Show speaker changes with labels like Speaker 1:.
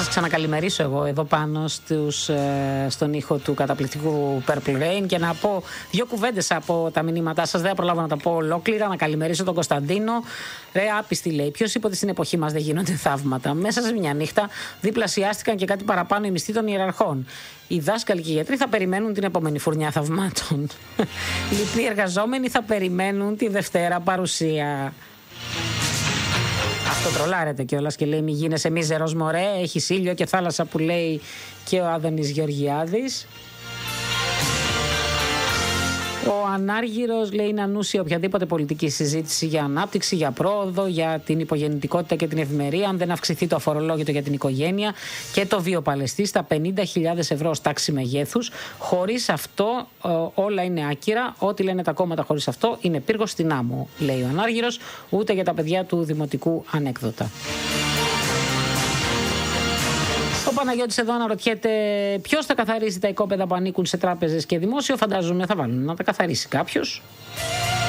Speaker 1: σας ξανακαλημερίσω εγώ εδώ πάνω στον ήχο του καταπληκτικού Purple Rain και να πω δύο κουβέντες από τα μηνύματά σας. Δεν θα προλάβω να τα πω ολόκληρα. Να καλημερίσω τον Κωνσταντίνο. Ρε, άπιστη λέει. Ποιος είπε ότι στην εποχή μας δεν γίνονται θαύματα? Μέσα σε μια νύχτα διπλασιάστηκαν και κάτι παραπάνω οι μισθοί των ιεραρχών. Οι δάσκαλοι και οι γιατροί θα περιμένουν την επόμενη φουρνιά θαυμάτων. Οι λοιποί εργαζόμενοι θα περιμένουν τη Δευτέρα παρουσία. Αυτό τρολάρεται κιόλας και λέει μη γίνεσαι μίζερος μωρέ, έχει ήλιο και θάλασσα που λέει και ο Άδωνης Γεωργιάδης. Ο Ανάργυρος λέει είναι ανούσια οποιαδήποτε πολιτική συζήτηση για ανάπτυξη, για πρόοδο, για την υπογεννητικότητα και την ευημερία, αν δεν αυξηθεί το αφορολόγητο για την οικογένεια και το βιοπαλαιστή στα 50.000 ευρώ ως τάξη μεγέθους. Χωρίς αυτό όλα είναι άκυρα. Ό,τι λένε τα κόμματα χωρίς αυτό είναι πύργος στην άμμο, λέει ο Ανάργυρος. Ούτε για τα παιδιά του δημοτικού ανέκδοτα. Ο Παναγιώτης εδώ αναρωτιέται ποιος θα καθαρίσει τα οικόπεδα που ανήκουν σε τράπεζες και δημόσιο. Φαντάζομαι θα βάλουν να τα καθαρίσει κάποιος.